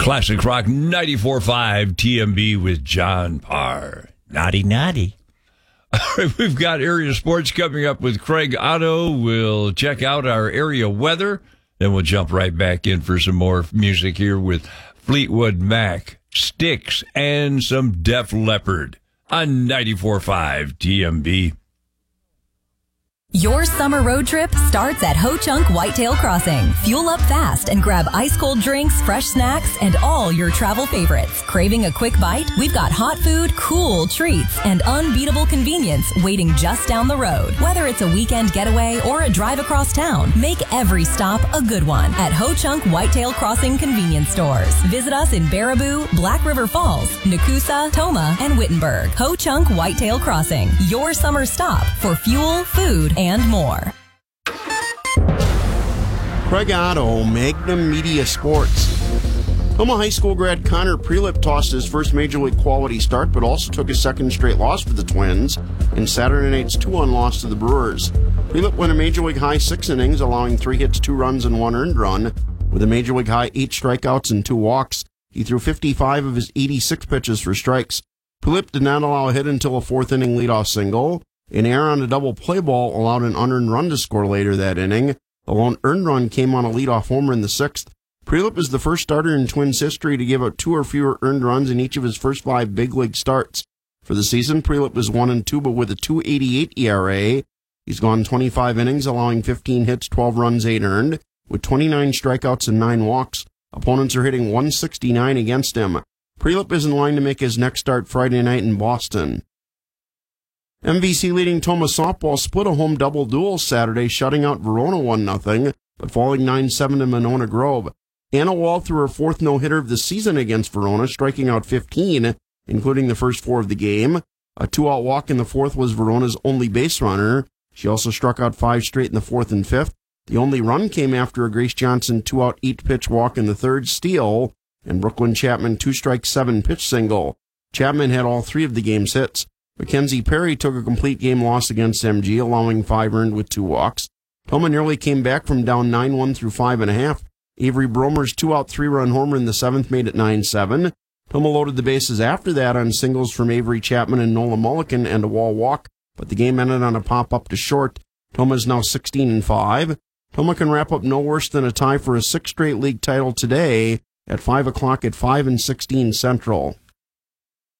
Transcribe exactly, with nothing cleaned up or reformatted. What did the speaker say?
Classic Rock ninety-four point five T M B with John Parr. Naughty, naughty. All right, we've got area sports coming up with Craig Otto. We'll check out our area weather. Then we'll jump right back in for some more music here with Fleetwood Mac, Styx, and some Def Leppard on ninety-four point five T M B. Your summer road trip starts at Ho Chunk Whitetail Crossing. Fuel up fast and grab ice-cold drinks, fresh snacks, and all your travel favorites. Craving a quick bite? We've got hot food, cool treats, and unbeatable convenience waiting just down the road. Whether it's a weekend getaway or a drive across town, make every stop a good one at Ho Chunk Whitetail Crossing convenience stores. Visit us in Baraboo, Black River Falls, Nakusa, Toma, and Wittenberg. Ho Chunk Whitetail Crossing, your summer stop for fuel, food, and more. Craig Otto, Magnum Media Sports. Toma High School grad Connor Prelip tossed his first Major League quality start, but also took his second straight loss for the Twins in Saturday night's two one loss to the Brewers. Prelip went a Major League high six innings, allowing three hits, two runs, and one earned run, with a Major League high eight strikeouts and two walks. He threw fifty-five of his eighty-six pitches for strikes. Prelip did not allow a hit until a fourth inning leadoff single. An error on a double play ball allowed an unearned run to score later that inning. The lone earned run came on a leadoff homer in the sixth. Prelip is the first starter in Twins history to give up two or fewer earned runs in each of his first five big league starts. For the season, Prelip is one and two, but with a two eighty-eight E R A. He's gone twenty-five innings, allowing fifteen hits, twelve runs, eight earned, with twenty-nine strikeouts and nine walks. Opponents are hitting one sixty-nine against him. Prelip is in line to make his next start Friday night in Boston. M V C leading Toma softball split a home double duel Saturday, shutting out Verona one nothing, but falling nine seven to Monona Grove. Anna Wall threw her fourth no-hitter of the season against Verona, striking out fifteen, including the first four of the game. A two-out walk in the fourth was Verona's only base runner. She also struck out five straight in the fourth and fifth. The only run came after a Grace Johnson two-out eight-pitch walk in the third, steal, and Brooklyn Chapman two-strike seven-pitch single. Chapman had all three of the game's hits. Mackenzie Perry took a complete game loss against M G, allowing five earned with two walks. Toma nearly came back from down nine one through five and a half. Avery Bromer's two-out three-run homer in the seventh made it nine seven. Toma loaded the bases after that on singles from Avery Chapman and Nola Mulligan and a wall walk, but the game ended on a pop-up to short. Toma is now sixteen and five. Toma can wrap up no worse than a tie for a sixth straight league title today at five o'clock at five and sixteen Central.